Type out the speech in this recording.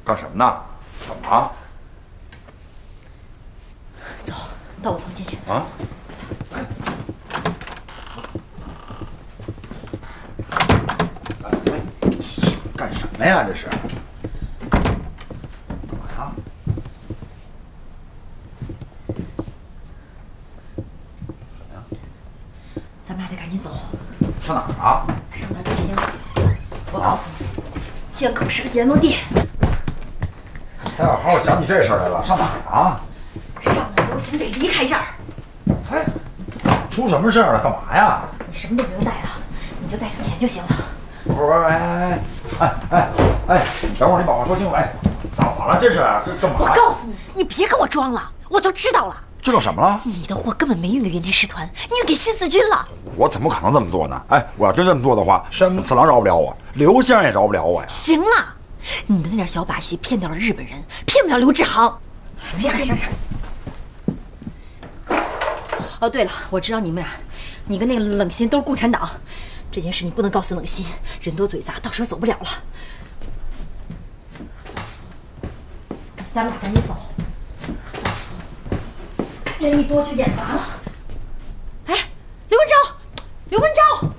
干什么呢？怎么了？ 走到我房间去。 啊？哎，干什么呀？这是？干嘛呀？ 咱们俩得赶紧走。 上哪儿啊？ 上哪儿都行。我告诉你，街口是个阎罗殿。 还要好好想起这事儿来了。上哪儿啊？ 上哪儿都行，得离开这儿。 哎，出什么事儿了？干嘛呀？ 你什么都不用带了，你就带上钱就行了。 不是，哎，等会儿你把话说清楚。哎，怎么了？这是这干嘛？ 我告诉你，你别跟我装了，我就知道了。 知道什么了？ 你的货根本没运给原田师团，你运给新四军了。 我怎么可能这么做呢？哎，我要真这么做的话，山本次郎饶不了我，刘先生也饶不了我呀。 行了，你的那点小把戏骗掉了日本人，骗不了刘志航。上。哦，对了，我知道你们俩，你跟那个冷心都是共产党，这件事你不能告诉冷心，人多嘴杂，到时候走不了了。咱们俩赶紧走，人一多就演砸了。哎，刘文昭，